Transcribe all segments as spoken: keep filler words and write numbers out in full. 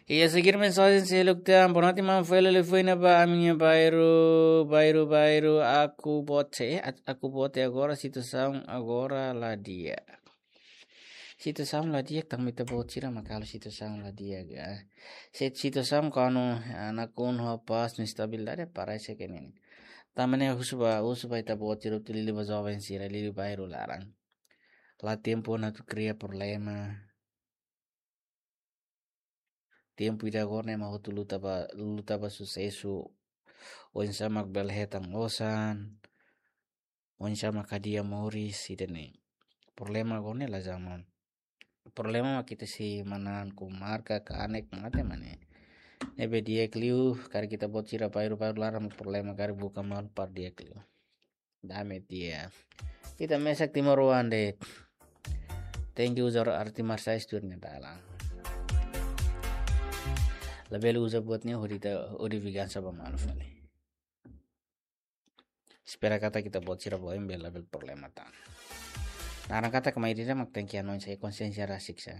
E a seguir mensagens se luktean bonati man foi le foi na ba a minha bairro, bairro, bairro, aku bote, aku bote agora situação agora lá dia. Situação lá dia tang mita botira makalo situação lá dia ga. Se situação kanu anak kun ho pas no estabilidade parece que nem. Tamane husuba husuba ita botira utili ba jovem sira lili bairro larang. Lá tempo na tu cria problema. Tempo ida agora ne mahu tu luta ba luta ba sucesso. Oin sama belhetang osan. Oin sama kadia moris idene. Problema gone la zaman. Problema ma kita si manan ku marka ka anek mate mane. Ebe dia kliu kari kita bot cira pairu pairu larang problema kari buka mal par dia kliu. Dame dia. Kita mesak timor wande. Thank you zor arti marsa isturnya dalang. Lebih lu uza buatnya horita ori vegan saba malu fale. Spera kata kita buat cira boem bel label problema tan. Narang kata kemairina mak tengki anon saya konsensia rasik sa.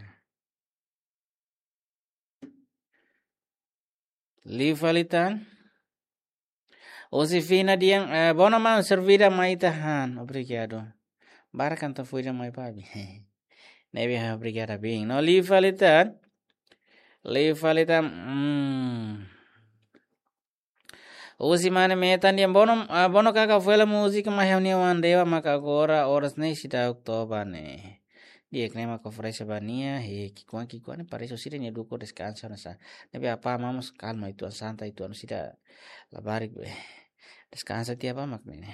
Li falitan. Osi fina diang eh, bona ma servida mai tahan obrigado. Barakan ta fuira mai pabi. Nebe ha obrigado bem. No li falitan. Li falitan. Hmm. Osi mane metan diam bono uh, bono kaka fuela música mas reunião andeva maka agora horas nem sita oktober ne. Dia que nema oferece bania e que quan que quan parece osira ni duko descansa nasa. Nebe apa mamos calma itu santa itu anu sida labarik be. Descansa tiap mak ne.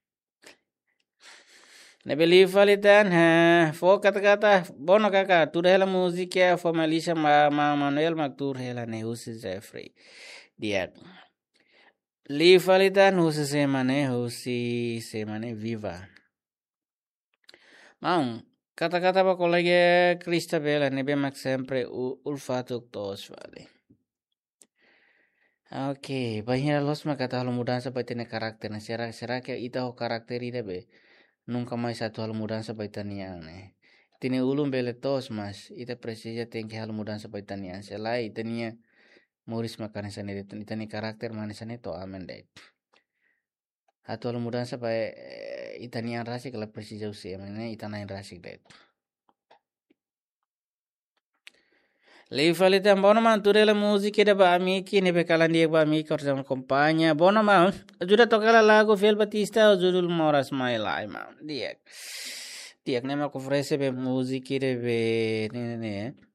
Nebe li falitan ha fo kata kata bono kaka tur hela música formalisa ma, ma Manuel mak tur hela ne usi Jeffrey. Dia li falitan usi semane usi semane viva. Mau kata-kata pa kolege Krista bela nebe mak sempre ulfato tos vale. Oke, banyak los mak kata hal mudança pa tene karakter na será será que ita ho karakter ida be nunca mais satu hal mudança pa itanian ne. Tine ulum bele tos mas ita precisa tem que hal mudança pa itanian sela itania muris makane sane itani karakter mane sane to amen de. Hatu hal mudança pa itanian rasik la precisa usi amene itanain rasik de. Lei falita bono man ture la musica da ba amici ne be kalandi ba amici or jam compagna bono man ajuda tocare lago Fiel Batista o Judul Moras my life man diek diek ne ma ko ofrece be musica de be ne ne